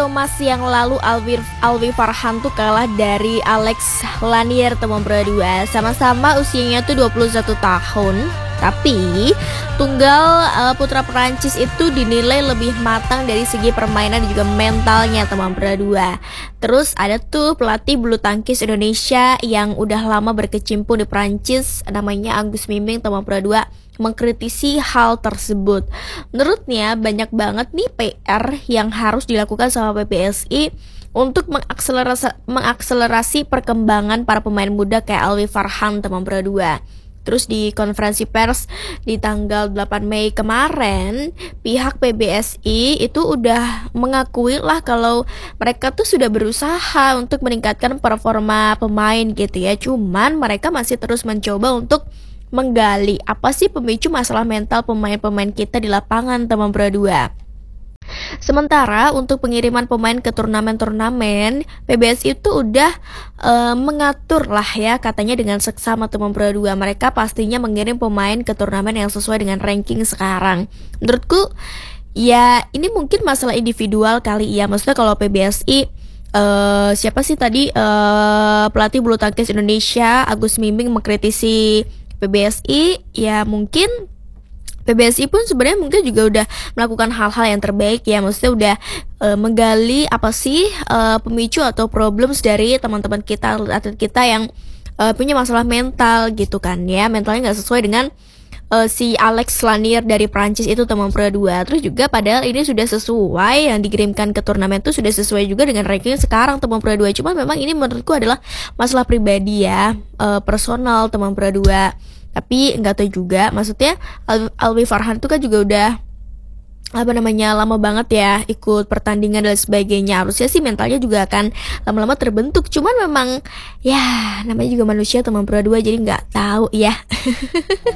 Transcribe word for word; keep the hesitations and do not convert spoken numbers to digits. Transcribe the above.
Thomas yang lalu Alwi, Alwi Farhan tuh kalah dari Alex Lanier teman berdua. Sama-sama usianya tuh dua puluh satu tahun. Tapi tunggal uh, putra Perancis itu dinilai lebih matang dari segi permainan dan juga mentalnya teman berdua. Terus ada tuh pelatih bulu tangkis Indonesia yang udah lama berkecimpung di Perancis, namanya Agus Mimbing teman berdua, mengkritisi hal tersebut. Menurutnya banyak banget nih P R yang harus dilakukan sama P B S I untuk mengakselerasi, mengakselerasi perkembangan para pemain muda kayak Alwi Farhan teman berdua. Terus di konferensi pers di tanggal delapan Mei kemarin, pihak P B S I itu udah mengakui lah kalau mereka tuh sudah berusaha untuk meningkatkan performa pemain gitu ya. Cuman mereka masih terus mencoba untuk menggali apa sih pemicu masalah mental pemain-pemain kita di lapangan teman berdua. Sementara untuk pengiriman pemain ke turnamen-turnamen, P B S I itu udah e, mengatur lah ya katanya dengan seksama teman berdua. Mereka pastinya mengirim pemain ke turnamen yang sesuai dengan ranking sekarang. Menurutku ya ini mungkin masalah individual kali ya. Maksudnya kalau P B S I e, siapa sih tadi e, pelatih bulu tangkis Indonesia Agus Mimbing mengkritisi P B S I, ya mungkin P B S I pun sebenarnya mungkin juga udah melakukan hal-hal yang terbaik ya. Maksudnya udah e, menggali apa sih e, pemicu atau problems dari teman-teman kita, atlet kita yang e, punya masalah mental gitu kan ya. Mentalnya nggak sesuai dengan e, si Alex Lanier dari Prancis itu teman berdua. Terus juga padahal ini sudah sesuai, yang dikirimkan ke turnamen itu sudah sesuai juga dengan ranking sekarang teman berdua. Cuma memang ini menurutku adalah masalah pribadi ya, e, personal teman berdua. Tapi nggak tahu juga, maksudnya Al- Alwi Farhan tuh kan juga udah apa namanya lama banget ya ikut pertandingan dan sebagainya. Harusnya sih mentalnya juga akan lama-lama terbentuk. Cuman memang ya namanya juga manusia teman berdua, jadi nggak tahu ya.